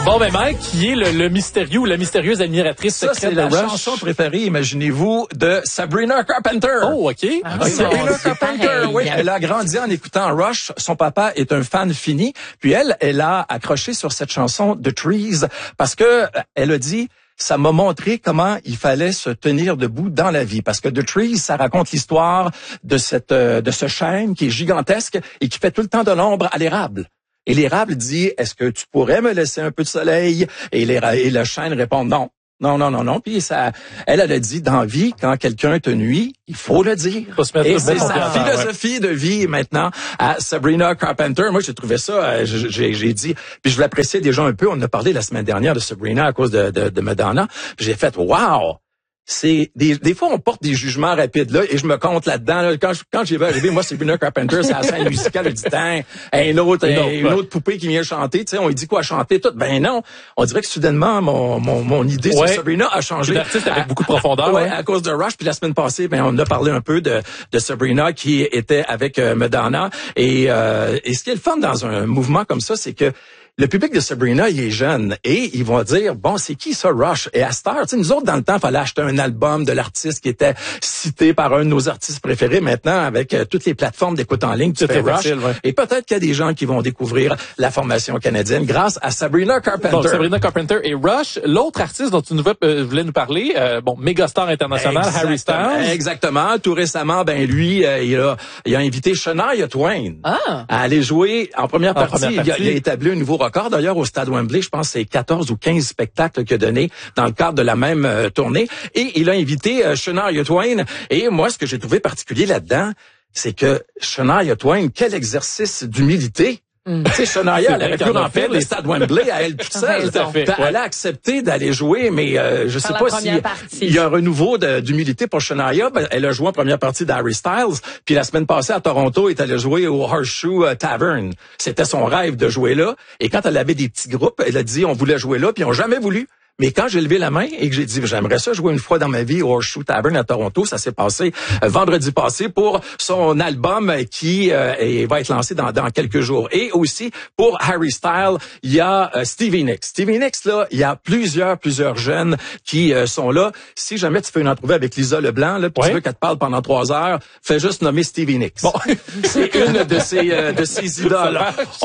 Bon, ben Mike, qui est le mystérieux ou la mystérieuse admiratrice secrète c'est de la Rush? chanson préférée, imaginez-vous, de Sabrina Carpenter. Oh, OK. Sabrina Carpenter, oui. Elle a grandi en écoutant Rush. Son papa est un fan fini. Puis elle a accroché sur cette chanson The Trees parce que elle a dit... Ça m'a montré comment il fallait se tenir debout dans la vie. Parce que The Trees, ça raconte l'histoire de ce chêne qui est gigantesque et qui fait tout le temps de l'ombre à l'érable. Et l'érable dit, est-ce que tu pourrais me laisser un peu de soleil? Et le chêne répond non. Non. Puis elle a dit, dans la vie, quand quelqu'un te nuit, il faut le dire. Faut se mettre, et c'est sa philosophie de vie maintenant à Sabrina Carpenter. Moi, j'ai trouvé ça, j'ai dit, puis je l'appréciais déjà un peu. On en a parlé la semaine dernière de Sabrina à cause de Madonna. J'ai fait, wow! C'est des fois on porte des jugements rapides là et je me compte là-dedans là, quand j'ai vu arriver moi Sabrina Carpenter c'est la scène musicale je dis une autre poupée qui vient chanter, tu sais on lui dit quoi chanter tout, ben non, on dirait que soudainement mon idée sur Sabrina a changé. C'est une artiste avec beaucoup de profondeur. À cause de Rush. Puis la semaine passée ben on a parlé un peu de Sabrina qui était avec Madonna et ce qui est le fun dans un mouvement comme ça c'est que le public de Sabrina, il est jeune et ils vont dire, bon, c'est qui ça, Rush? Et à cette heure, tu sais, nous autres, dans le temps, il fallait acheter un album de l'artiste qui était cité par un de nos artistes préférés. Maintenant, avec toutes les plateformes d'écoute en ligne, tu fais Rush. Et peut-être qu'il y a des gens qui vont découvrir la formation canadienne grâce à Sabrina Carpenter. Donc, Sabrina Carpenter et Rush. L'autre artiste dont tu voulais nous parler, mégastar international, Harry Styles. Exactement. Tout récemment, ben lui, il a invité Shania Twain à aller jouer en première partie. Il a établi un nouveau record. D'ailleurs, au Stade Wembley, je pense que c'est 14 ou 15 spectacles qu'il a donné dans le cadre de la même tournée. Et il a invité Shania Twain. Et moi, ce que j'ai trouvé particulier là-dedans, c'est que Shania Twain, quel exercice d'humilité. Tu sais, Shania, elle aurait pu remplir le Stade Wembley à elle toute seule. Elle a accepté d'aller jouer, mais je sais pas s'il y a un renouveau d'humilité pour Shania. Elle a joué en première partie d'Harry Styles, puis la semaine passée à Toronto, elle est allée jouer au Horseshoe Tavern. C'était son rêve de jouer là. Et quand elle avait des petits groupes, elle a dit on voulait jouer là, puis ils n'ont jamais voulu. Mais quand j'ai levé la main et que j'ai dit j'aimerais ça jouer une fois dans ma vie au Horseshoe Tavern à Toronto, ça s'est passé vendredi passé pour son album qui va être lancé dans quelques jours. Et aussi pour Harry Styles, il y a Stevie Nicks. Stevie Nicks là, il y a plusieurs jeunes qui sont là. Si jamais tu fais une entrevue avec Lisa Leblanc là, puis tu veux qu'elle te parle pendant 3 heures, fais juste nommer Stevie Nicks. Bon, c'est une de ses idoles.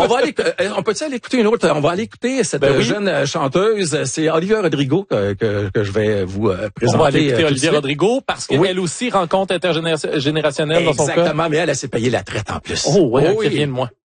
On peut-tu aller écouter une autre? On va aller écouter cette jeune chanteuse. C'est Olivia Rodrigo que je vais vous présenter. On va aller écouter Olivia Rodrigo parce qu'elle aussi rencontre intergénérationnelle dans son cas. Exactement, mais elle s'est payé la traite en plus. Oh, oui, rien de moi.